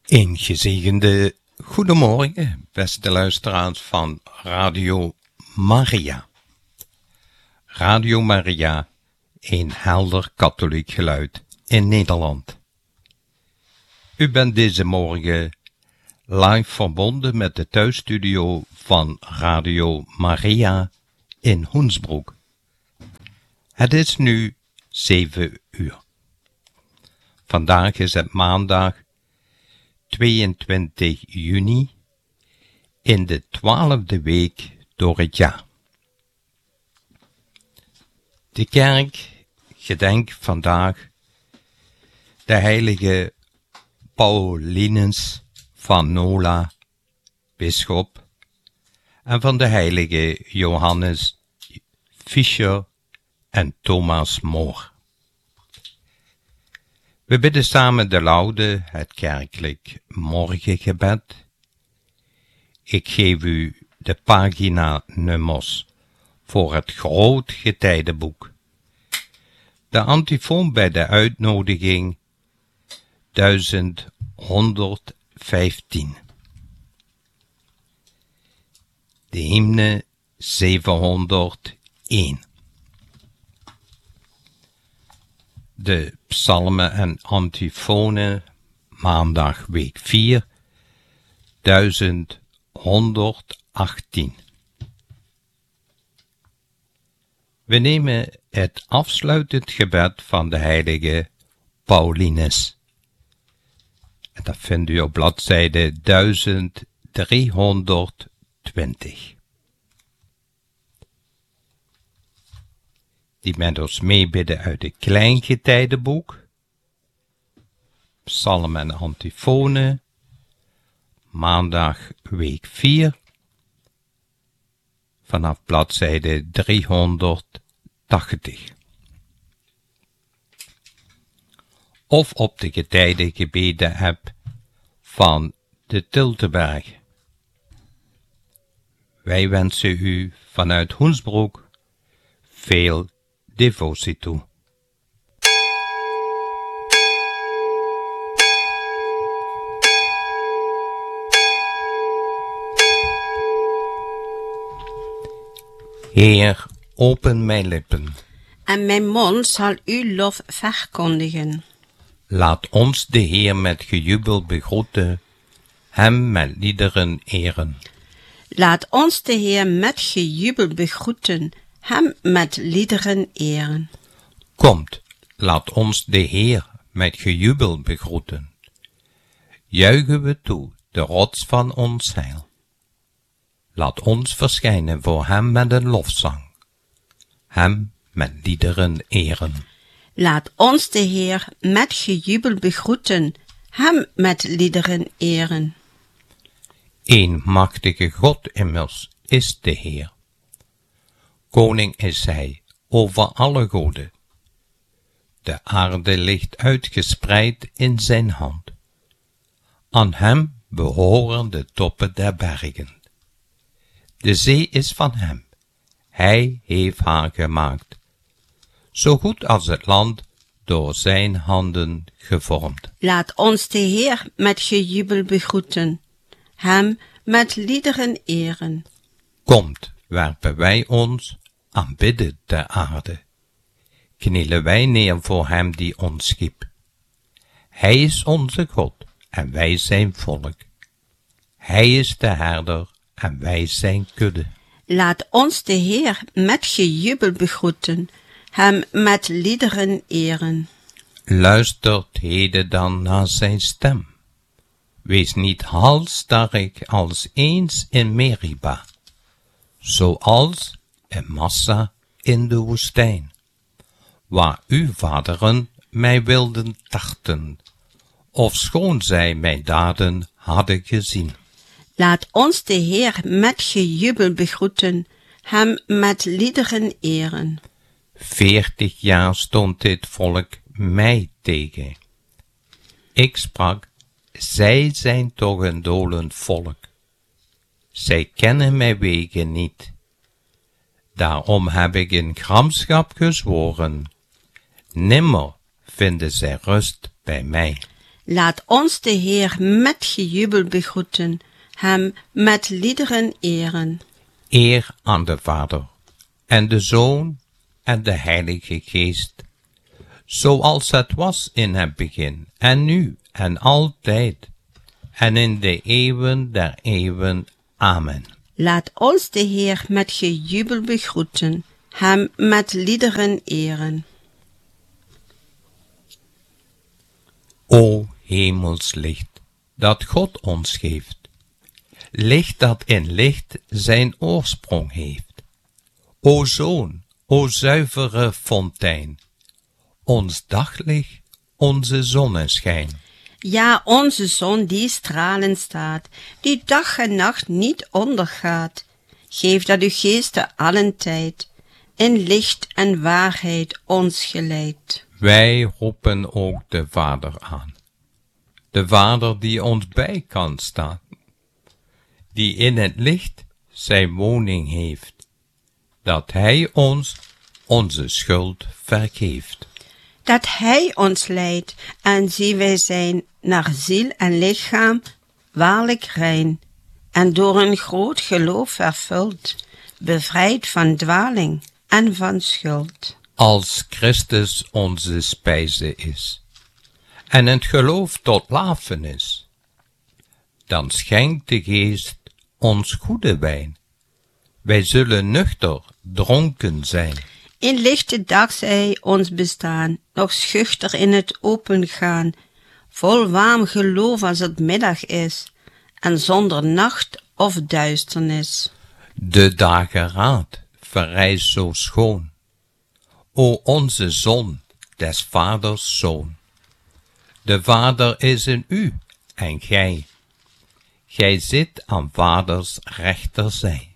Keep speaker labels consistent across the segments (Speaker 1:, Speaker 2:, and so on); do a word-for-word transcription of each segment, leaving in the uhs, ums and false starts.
Speaker 1: Een gezegende goedemorgen, beste luisteraars van Radio Maria. Radio Maria, een helder katholiek geluid in Nederland. U bent deze morgen live verbonden met de thuisstudio van Radio Maria in Hoensbroek. Het is nu zeven uur. Vandaag is het maandag tweeëntwintig juni in de twaalfde week door het jaar. De kerk gedenkt vandaag de heilige Paulinus van Nola, bisschop, en van de heilige Johannes Fischer en Thomas More. We bidden samen de laude, het kerkelijk morgengebed. Ik geef u de pagina-nummers voor het groot getijdenboek. De antifoon bij de uitnodiging duizend honderdvijftien. De hymne zevenhonderdéén. De psalmen en antifonen, maandag week vier, duizend honderdachttien. We nemen het afsluitend gebed van de heilige Paulinus. En dat vindt u op bladzijde duizend driehonderdtwintig. Die met ons meebidden uit het kleingetijdenboek, psalmen en antifonen, maandag week vier, vanaf bladzijde driehonderdtachtig. Of op de getijdengebeden app van de Tilteberg. Wij wensen u vanuit Hoensbroek veel devotie toe. Heer, open mijn lippen,
Speaker 2: en mijn mond zal uw lof verkondigen.
Speaker 1: Laat ons de Heer met gejubel begroeten, hem met liederen eren.
Speaker 2: Laat ons de Heer met gejubel begroeten, hem met liederen eren.
Speaker 1: Komt, laat ons de Heer met gejubel begroeten. Juichen we toe, de rots van ons heil. Laat ons verschijnen voor hem met een lofzang, hem met liederen eren.
Speaker 2: Laat ons de Heer met gejubel begroeten, hem met liederen eren.
Speaker 1: Eén machtige God immers is de Heer. Koning is hij over alle goden. De aarde ligt uitgespreid in zijn hand. Aan hem behoren de toppen der bergen. De zee is van hem. Hij heeft haar gemaakt. Zo goed als het land door zijn handen gevormd.
Speaker 2: Laat ons de Heer met gejubel begroeten, hem met liederen eren.
Speaker 1: Komt, werpen wij ons, aanbidden de aarde. Knielen wij neer voor hem die ons schiep. Hij is onze God en wij zijn volk. Hij is de herder en wij zijn kudde.
Speaker 2: Laat ons de Heer met gejubel begroeten, hem met liederen eren.
Speaker 1: Luistert heden dan naar zijn stem. Wees niet halsstarrig als eens in Meriba, zoals in Massa in de woestijn, waar uw vaderen mij wilden tarten, ofschoon zij mijn daden hadden gezien.
Speaker 2: Laat ons de Heer met gejubel begroeten, hem met liederen eren.
Speaker 1: Veertig jaar stond dit volk mij tegen. Ik sprak, zij zijn toch een dolend volk. Zij kennen mijn wegen niet. Daarom heb ik in gramschap gezworen, nimmer vinden zij rust bij mij.
Speaker 2: Laat ons de Heer met gejubel begroeten, hem met liederen eren.
Speaker 1: Eer aan de Vader, en de Zoon, en de Heilige Geest, zoals het was in het begin, en nu, en altijd, en in de eeuwen der eeuwen. Amen.
Speaker 2: Laat ons de Heer met gejubel begroeten, hem met liederen eren.
Speaker 1: O hemelslicht, dat God ons geeft, licht dat in licht zijn oorsprong heeft. O Zoon, o zuivere fontein, ons daglicht, onze zonneschijn.
Speaker 2: Ja, onze zon die stralend staat, die dag en nacht niet ondergaat. Geef dat uw geest allen tijd in licht en waarheid ons geleidt.
Speaker 1: Wij roepen ook de Vader aan, de Vader die ons bij kan staan, die in het licht zijn woning heeft, dat Hij ons onze schuld vergeeft.
Speaker 2: Dat Hij ons leidt en zie wij zijn naar ziel en lichaam waarlijk rein, en door een groot geloof vervuld, bevrijd van dwaling en van schuld.
Speaker 1: Als Christus onze spijze is, en het geloof tot lafenis, dan schenkt de Geest ons goede wijn. Wij zullen nuchter dronken zijn.
Speaker 2: In lichte dag zij ons bestaan, nog schuchter in het open gaan, vol warm geloof als het middag is, en zonder nacht of duisternis.
Speaker 1: De dageraad verrijst zo schoon, o onze zon, des vaders zoon. De Vader is in u, en gij, gij zit aan vaders rechterzij.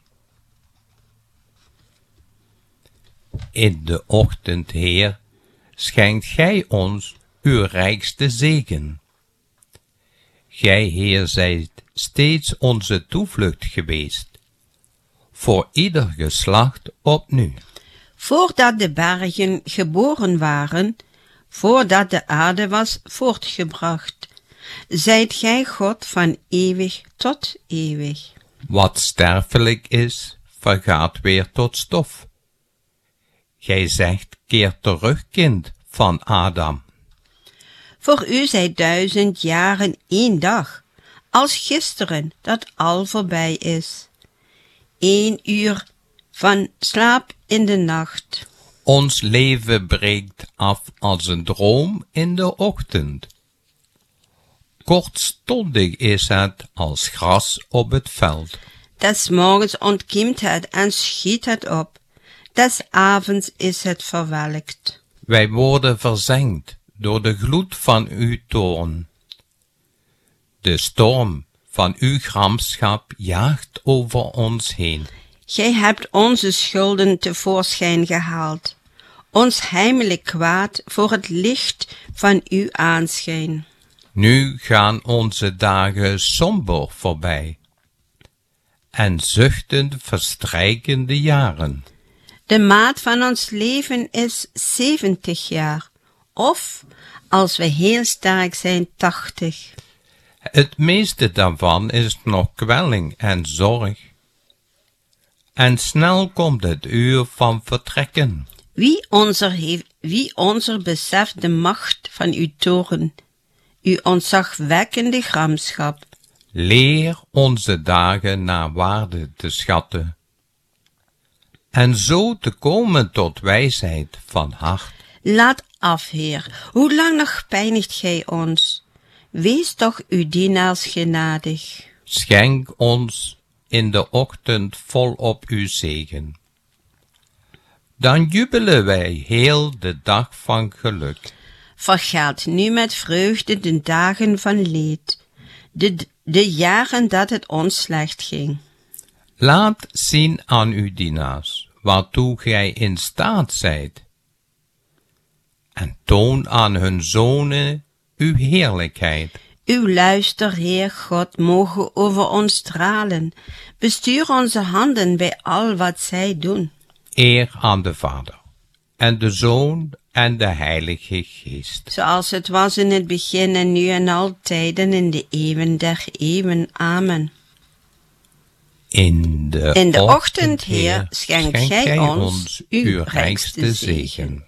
Speaker 1: In de ochtend, Heer, schenkt gij ons uw rijkste zegen. Gij, Heer, zijt steeds onze toevlucht geweest, voor ieder geslacht opnieuw.
Speaker 2: Voordat de bergen geboren waren, voordat de aarde was voortgebracht, zijt gij God van eeuwig tot eeuwig.
Speaker 1: Wat sterfelijk is, vergaat weer tot stof. Gij zegt, keer terug, kind van Adam.
Speaker 2: Voor u zijn duizend jaren één dag, als gisteren dat al voorbij is. Eén uur van slaap in de nacht.
Speaker 1: Ons leven breekt af als een droom in de ochtend. Kortstondig is het als gras op het veld.
Speaker 2: Des morgens ontkiemt het en schiet het op. Des avonds is het verwelkt.
Speaker 1: Wij worden verzengd door de gloed van uw toorn. De storm van uw gramschap jaagt over ons heen.
Speaker 2: Gij hebt onze schulden tevoorschijn gehaald, ons heimelijk kwaad voor het licht van uw aanschijn.
Speaker 1: Nu gaan onze dagen somber voorbij, en zuchtend verstrijken de jaren.
Speaker 2: De maat van ons leven is zeventig jaar, of, als we heel sterk zijn, tachtig.
Speaker 1: Het meeste daarvan is nog kwelling en zorg. En snel komt het uur van vertrekken.
Speaker 2: Wie onzer, heeft, wie onzer beseft de macht van uw toren, uw ontzagwekkende gramschap.
Speaker 1: Leer onze dagen naar waarde te schatten, en zo te komen tot wijsheid van hart.
Speaker 2: Laat af, Heer, hoe lang nog pijnigt gij ons? Wees toch uw dienaars genadig.
Speaker 1: Schenk ons in de ochtend volop uw zegen. Dan jubelen wij heel de dag van geluk.
Speaker 2: Vergaat nu met vreugde de dagen van leed, de, de jaren dat het ons slecht ging.
Speaker 1: Laat zien aan uw dienaars, waartoe gij in staat zijt, en toon aan hun zonen uw heerlijkheid.
Speaker 2: Uw luister, Heer God, mogen over ons stralen. Bestuur onze handen bij al wat zij doen.
Speaker 1: Eer aan de Vader, en de Zoon en de Heilige Geest.
Speaker 2: Zoals het was in het begin en nu en altijd en in de eeuwen der eeuwen. Amen.
Speaker 1: In de,
Speaker 2: In de
Speaker 1: ochtend,
Speaker 2: ochtend, Heer, schenk gij ons uw rijkste zegen.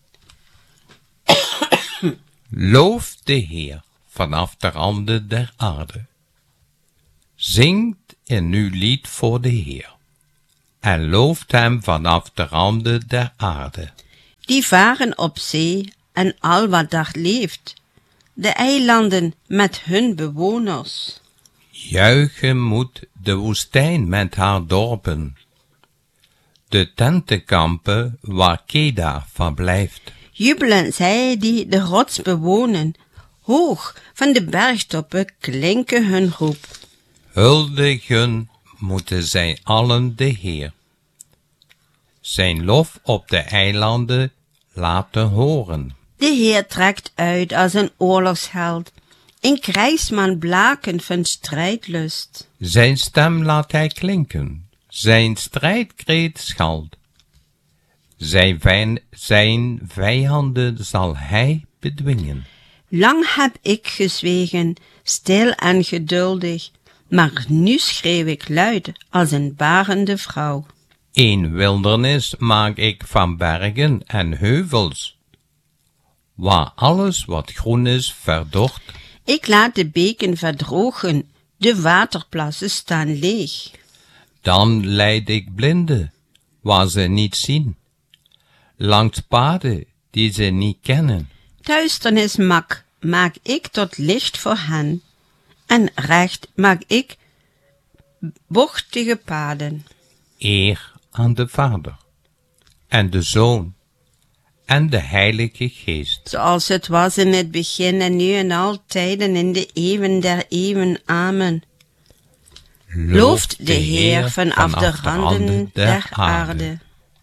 Speaker 1: Loof de Heer vanaf de randen der aarde. Zingt een nieuw lied voor de Heer. En looft hem vanaf de randen der aarde.
Speaker 2: Die varen op zee en al wat daar leeft, de eilanden met hun bewoners.
Speaker 1: Juichen moet de woestijn met haar dorpen, de tentenkampen waar Kedar verblijft.
Speaker 2: Jubelen zij die de rots bewonen, hoog van de bergtoppen klinken hun roep.
Speaker 1: Huldigen moeten zij allen de Heer. Zijn lof op de eilanden laten horen.
Speaker 2: De Heer trekt uit als een oorlogsheld, een krijgsman blakend van strijdlust.
Speaker 1: Zijn stem laat hij klinken, zijn strijdkreet schalt. Zijn, vijn, zijn vijanden zal hij bedwingen.
Speaker 2: Lang heb ik gezwegen, stil en geduldig, maar nu schreeuw ik luid als een barende vrouw.
Speaker 1: Een wildernis maak ik van bergen en heuvels, waar alles wat groen is verdort.
Speaker 2: Ik laat de beken verdrogen, de waterplassen staan leeg.
Speaker 1: Dan leid ik blinden, waar ze niet zien, langs paden die ze niet kennen.
Speaker 2: Duisternis mak, maak ik tot licht voor hen, en recht maak ik bochtige paden.
Speaker 1: Eer aan de Vader, en de Zoon, en de Heilige Geest.
Speaker 2: Zoals het was in het begin en nu en altijd en in de eeuwen der eeuwen. Amen. Looft de Heer vanaf de randen der aarde.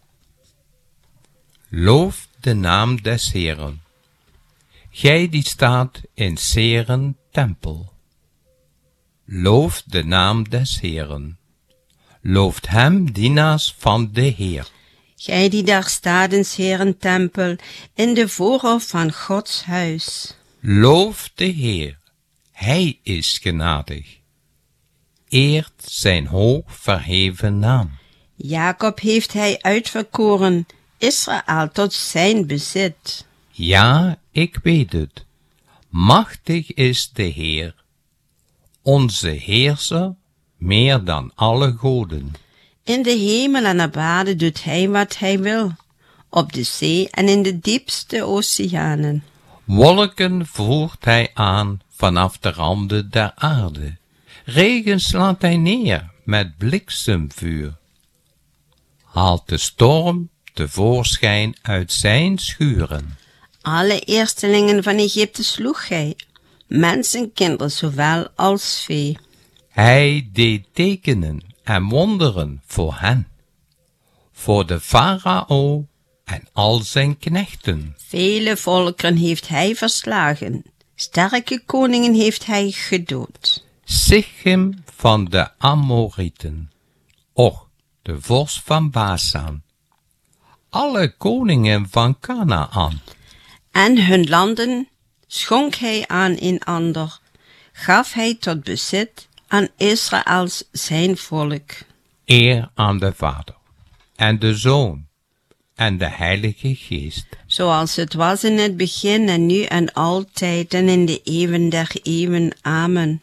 Speaker 1: Loof de naam des Heeren, gij die staat in zeren tempel. Loof de naam des Heeren, looft hem dienaars van de Heer.
Speaker 2: Gij die daar staat in 's Heeren tempel, in de voorhof van Gods huis.
Speaker 1: Loof de Heer, hij is genadig. Eert zijn hoog verheven naam.
Speaker 2: Jacob heeft hij uitverkoren, Israël tot zijn bezit.
Speaker 1: Ja, ik weet het. Machtig is de Heer, onze heerser, meer dan alle goden.
Speaker 2: In de hemel en op aarde doet hij wat hij wil, op de zee en in de diepste oceanen.
Speaker 1: Wolken voert hij aan vanaf de randen der aarde. Regen slaat hij neer met bliksemvuur. Haalt de storm tevoorschijn uit zijn schuren.
Speaker 2: Alle eerstelingen van Egypte sloeg hij, mensenkinderen zowel als vee.
Speaker 1: Hij deed tekenen en wonderen voor hen, voor de farao en al zijn knechten.
Speaker 2: Vele volkeren heeft hij verslagen, sterke koningen heeft hij gedood.
Speaker 1: Sichem van de Amorieten, Och, de vorst van Basan, alle koningen van Kanaan.
Speaker 2: En hun landen schonk hij aan een ander, gaf hij tot bezit aan Israëls zijn volk.
Speaker 1: Eer aan de Vader, en de Zoon, en de Heilige Geest.
Speaker 2: Zoals het was in het begin en nu en altijd en in de eeuwen der eeuwen. Amen.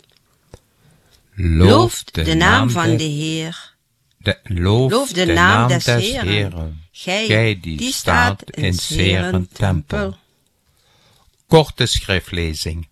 Speaker 2: Loof de, de naam van de, de Heer.
Speaker 1: De, loof,
Speaker 2: loof de,
Speaker 1: de
Speaker 2: naam,
Speaker 1: naam
Speaker 2: des,
Speaker 1: des
Speaker 2: Heeren.
Speaker 1: Heeren,
Speaker 2: Gij,
Speaker 1: gij die, die staat in zeren tempel. Korte schriftlezing.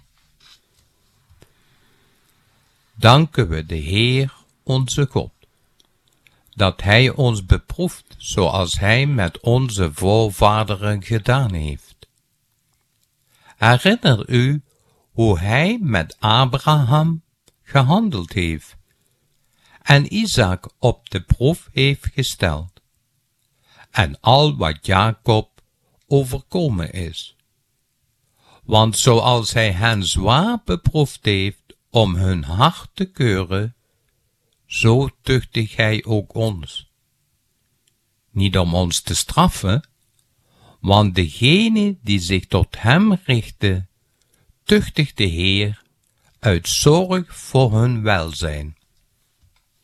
Speaker 1: Danken we de Heer onze God, dat Hij ons beproeft zoals Hij met onze voorvaderen gedaan heeft. Herinner u hoe Hij met Abraham gehandeld heeft en Isaac op de proef heeft gesteld, en al wat Jacob overkomen is. Want zoals Hij hen zwaar beproefd heeft om hun hart te keuren, zo tuchtigt Hij ook ons. Niet om ons te straffen, want degene die zich tot hem richten, tuchtigt de Heer uit zorg voor hun welzijn.